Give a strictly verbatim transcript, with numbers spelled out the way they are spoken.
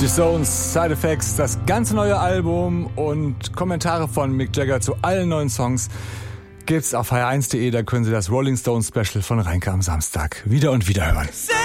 Die Stones, Side Effects, das ganze neue Album und Kommentare von Mick Jagger zu allen neuen Songs gibt's auf h r eins punkt de. Da können Sie das Rolling Stones Special von Reinke am Samstag wieder und wieder hören.